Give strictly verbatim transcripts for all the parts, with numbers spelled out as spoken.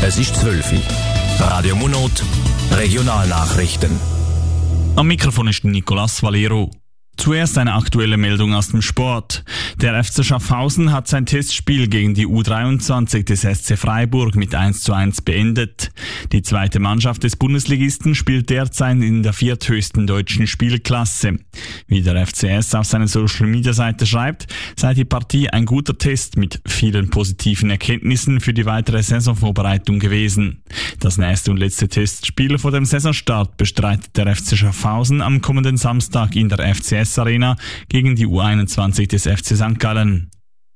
Es ist zwölf Uhr. Radio Monot, Regionalnachrichten. Am Mikrofon ist Nicolas Valero. Zuerst eine aktuelle Meldung aus dem Sport. Der F C Schaffhausen hat sein Testspiel gegen die U dreiundzwanzig des S C Freiburg mit eins zu eins beendet. Die zweite Mannschaft des Bundesligisten spielt derzeit in der vierthöchsten deutschen Spielklasse. Wie der F C S auf seiner Social-Media-Seite schreibt, sei die Partie ein guter Test mit vielen positiven Erkenntnissen für die weitere Saisonvorbereitung gewesen. Das nächste und letzte Testspiel vor dem Saisonstart bestreitet der F C Schaffhausen am kommenden Samstag in der F C S Arena gegen die U einundzwanzig des F C Sankt Gallen.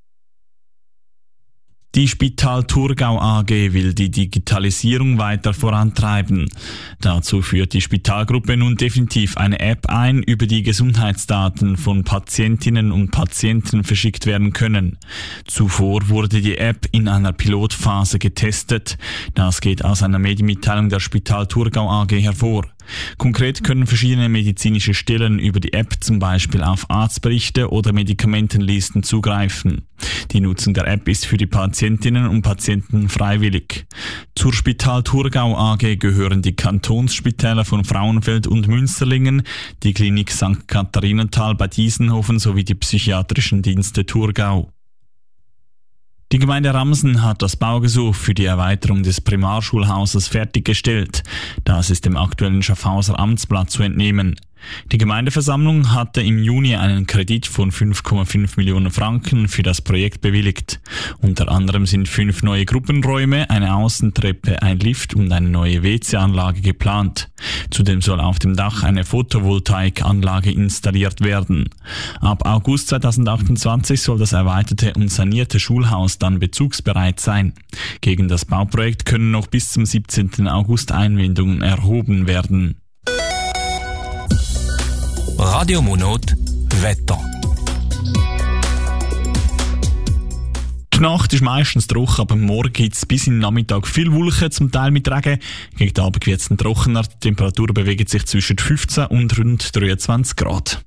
Die Spital Thurgau A G will die Digitalisierung weiter vorantreiben. Dazu führt die Spitalgruppe nun definitiv eine App ein, über die Gesundheitsdaten von Patientinnen und Patienten verschickt werden können. Zuvor wurde die App in einer Pilotphase getestet. Das geht aus einer Medienmitteilung der Spital Thurgau A G hervor. Konkret können verschiedene medizinische Stellen über die App zum Beispiel auf Arztberichte oder Medikamentenlisten zugreifen. Die Nutzung der App ist für die Patientinnen und Patienten freiwillig. Zur Spital Thurgau A G gehören die Kantonsspitäler von Frauenfeld und Münsterlingen, die Klinik Sankt Katharinenthal bei Diessenhofen sowie die psychiatrischen Dienste Thurgau. Die Gemeinde Ramsen hat das Baugesuch für die Erweiterung des Primarschulhauses fertiggestellt. Das ist dem aktuellen Schaffhauser Amtsblatt zu entnehmen. Die Gemeindeversammlung hatte im Juni einen Kredit von fünf Komma fünf Millionen Franken für das Projekt bewilligt. Unter anderem sind fünf neue Gruppenräume, eine Außentreppe, ein Lift und eine neue W C-Anlage geplant. Zudem soll auf dem Dach eine Photovoltaikanlage installiert werden. Ab August zweitausendachtundzwanzig soll das erweiterte und sanierte Schulhaus dann bezugsbereit sein. Gegen das Bauprojekt können noch bis zum siebzehnten August Einwendungen erhoben werden. Radio Monot, Wetter. Die Nacht ist meistens trocken, aber morgen gibt es bis in den Nachmittag viel Wolken, zum Teil mit Regen. Gegen den Abend wird es trockener, die Temperatur bewegt sich zwischen fünfzehn und rund dreiundzwanzig Grad.